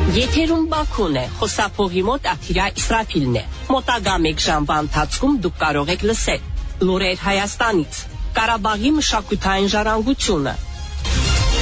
Եթերում Բաքուն է, խոսափողի մոտ Աթիրա Իսրաֆիլն է։ Մոտակա մեկ ժամվա ընթացքում դուք կարող եք լսել լուրեր Հայաստանից, Ղարաբաղի մշակութային ժառանգությունը,